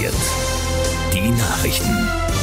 informiert. Die Nachrichten.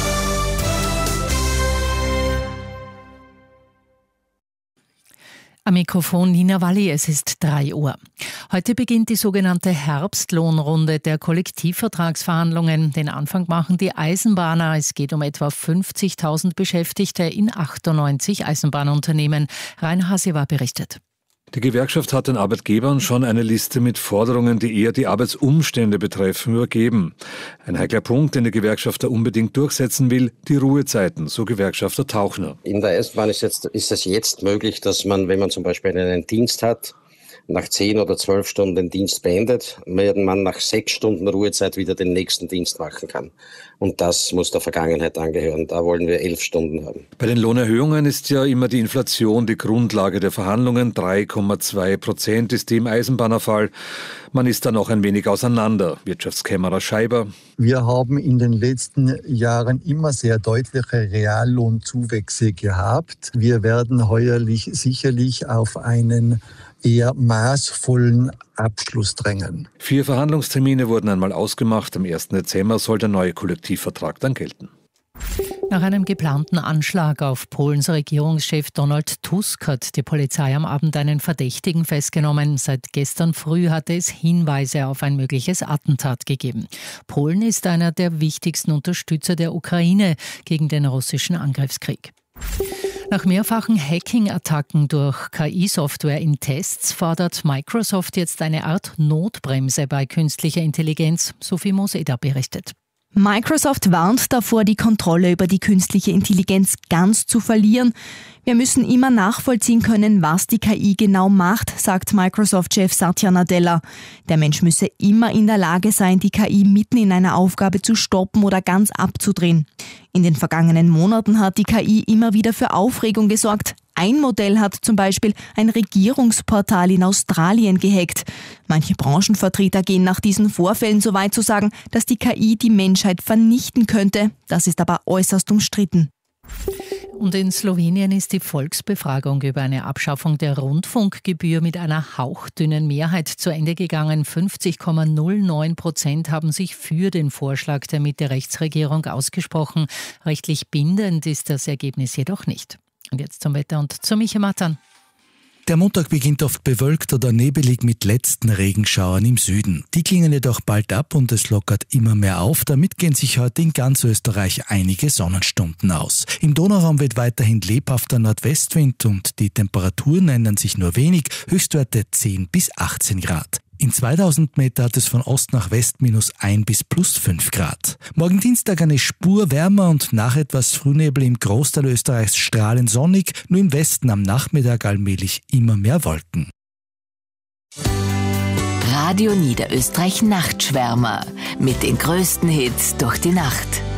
Am Mikrofon Nina Walli, es ist 3 Uhr. Heute beginnt die sogenannte Herbstlohnrunde der Kollektivvertragsverhandlungen. Den Anfang machen die Eisenbahner. Es geht um etwa 50.000 Beschäftigte in 98 Eisenbahnunternehmen. Rainer Hasewa berichtet. Die Gewerkschaft hat den Arbeitgebern schon eine Liste mit Forderungen, die eher die Arbeitsumstände betreffen, übergeben. Ein heikler Punkt, den die Gewerkschaft da unbedingt durchsetzen will, die Ruhezeiten, so Gewerkschafter Tauchner. In der Eisenbahn ist es jetzt möglich, dass man, wenn man zum Beispiel einen Dienst hat, nach 10 oder 12 Stunden den Dienst beendet, während man nach 6 Stunden Ruhezeit wieder den nächsten Dienst machen kann. Und das muss der Vergangenheit angehören. Da wollen wir 11 Stunden haben. Bei den Lohnerhöhungen ist ja immer die Inflation die Grundlage der Verhandlungen. 3,2% ist die im Eisenbahnerfall. Man ist da noch ein wenig auseinander. Wirtschaftskämmerer Scheiber. Wir haben in den letzten Jahren immer sehr deutliche Reallohnzuwächse gehabt. Wir werden heuerlich sicherlich auf einen eher maßvollen Abschluss drängen. 4 Verhandlungstermine wurden einmal ausgemacht. Am 1. Dezember soll der neue Kollektivvertrag dann gelten. Nach einem geplanten Anschlag auf Polens Regierungschef Donald Tusk hat die Polizei am Abend einen Verdächtigen festgenommen. Seit gestern früh hatte es Hinweise auf ein mögliches Attentat gegeben. Polen ist einer der wichtigsten Unterstützer der Ukraine gegen den russischen Angriffskrieg. Nach mehrfachen Hacking-Attacken durch KI-Software in Tests fordert Microsoft jetzt eine Art Notbremse bei künstlicher Intelligenz, Sophie Moseda berichtet. Microsoft warnt davor, die Kontrolle über die künstliche Intelligenz ganz zu verlieren. Wir müssen immer nachvollziehen können, was die KI genau macht, sagt Microsoft-Chef Satya Nadella. Der Mensch müsse immer in der Lage sein, die KI mitten in einer Aufgabe zu stoppen oder ganz abzudrehen. In den vergangenen Monaten hat die KI immer wieder für Aufregung gesorgt. Ein Modell hat zum Beispiel ein Regierungsportal in Australien gehackt. Manche Branchenvertreter gehen nach diesen Vorfällen so weit zu sagen, dass die KI die Menschheit vernichten könnte. Das ist aber äußerst umstritten. Und in Slowenien ist die Volksbefragung über eine Abschaffung der Rundfunkgebühr mit einer hauchdünnen Mehrheit zu Ende gegangen. 50,09% haben sich für den Vorschlag der Mitte-Rechts-Regierung ausgesprochen. Rechtlich bindend ist das Ergebnis jedoch nicht. Und jetzt zum Wetter und zu Michael Matan. Der Montag beginnt oft bewölkt oder nebelig mit letzten Regenschauern im Süden. Die klingen jedoch bald ab und es lockert immer mehr auf. Damit gehen sich heute in ganz Österreich einige Sonnenstunden aus. Im Donauraum weht weiterhin lebhafter Nordwestwind und die Temperaturen ändern sich nur wenig, Höchstwerte 10 bis 18 Grad. In 2000 Meter hat es von Ost nach West -1 bis +5 Grad. Morgen Dienstag eine Spur wärmer und nach etwas Frühnebel im Großteil Österreichs strahlend sonnig, nur im Westen am Nachmittag allmählich immer mehr Wolken. Radio Niederösterreich Nachtschwärmer mit den größten Hits durch die Nacht.